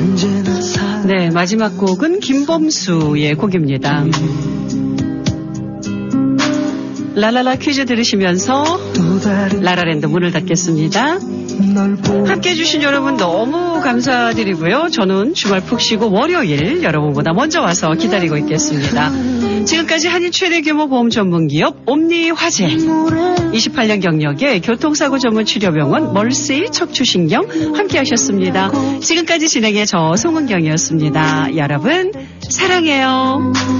네, 마지막 곡은 김범수의 곡입니다. 라라라 퀴즈 들으시면서 라라랜드 문을 닫겠습니다. 함께해 주신 여러분 너무 감사드리고요. 저는 주말 푹 쉬고 월요일 여러분보다 먼저 와서 기다리고 있겠습니다. 지금까지 한인 최대 규모 보험 전문기업 옴니화재, 28년 경력의 교통사고 전문 치료병원 멀스이 척추신경 함께하셨습니다. 지금까지 진행의 저 송은경이었습니다. 여러분 사랑해요.